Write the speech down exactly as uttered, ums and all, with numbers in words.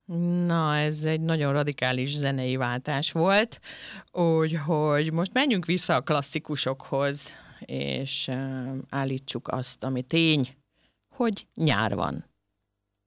Na, ez egy nagyon radikális zenei váltás volt, úgyhogy most menjünk vissza a klasszikusokhoz, és uh, állítsuk azt, ami tény, hogy nyár van.